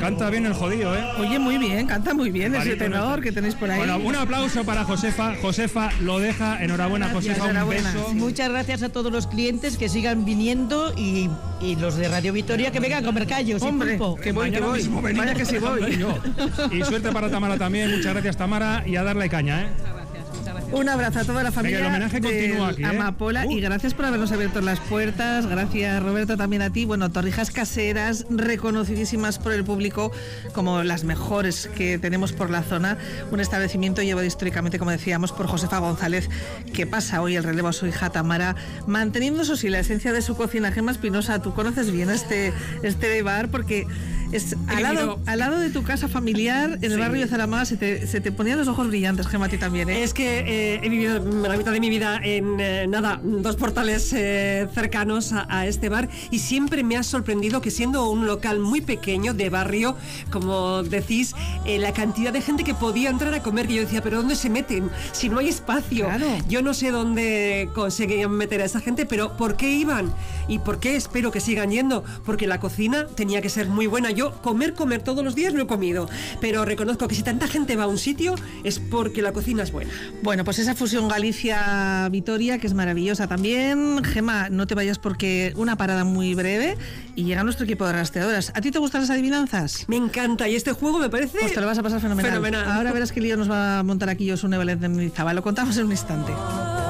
Canta bien el jodido, ¿eh? Oye, muy bien, canta muy bien ese tenor que tenéis por ahí. Bueno, un aplauso para Josefa. Josefa lo deja. Enhorabuena, Gracias, Josefa. enhorabuena, Un beso. sí. Muchas gracias a todos los clientes que sigan viniendo y los de Radio Victoria que vengan a comer callos. Hombre, y pulpo. que voy, que Mañana voy. mismo venimos. Vaya que sí voy. Y suerte para Tamara también. Muchas gracias, Tamara. Y a darle caña, ¿eh? Un abrazo a toda la familia. Venga, el homenaje continúa del aquí, ¿eh? Amapola y gracias por habernos abierto las puertas. Gracias, Roberto, también a ti. Bueno, torrijas caseras reconocidísimas por el público como las mejores que tenemos por la zona. Un establecimiento llevado históricamente, como decíamos, por Josefa González, que pasa hoy el relevo a su hija Tamara, manteniendo eso sí la esencia de su cocina. Gemma Espinosa, tú conoces bien este bar porque es al lado de tu casa familiar en el barrio de Zaramaga. Se te ponían los ojos brillantes, Gemma, a ti también, ¿eh? Es que he vivido la mitad de mi vida en, 2 portales cercanos a este bar y siempre me ha sorprendido que siendo un local muy pequeño de barrio, como decís, la cantidad de gente que podía entrar a comer, que yo decía, ¿pero dónde se meten? Si no hay espacio. Claro. Yo no sé dónde conseguían meter a esa gente, pero ¿por qué iban? ¿Y por qué espero que sigan yendo? Porque la cocina tenía que ser muy buena. Yo comer todos los días no he comido, pero reconozco que si tanta gente va a un sitio es porque la cocina es buena. Bueno, pues esa fusión Galicia-Vitoria, que es maravillosa también. Gemma, no te vayas porque una parada muy breve y llega nuestro equipo de rastreadoras. ¿A ti te gustan las adivinanzas? Me encanta, y este juego me parece... Pues te lo vas a pasar fenomenal. Fenomenal. Ahora verás qué lío nos va a montar aquí Josune Valente en Mendizábal. Lo contamos en un instante.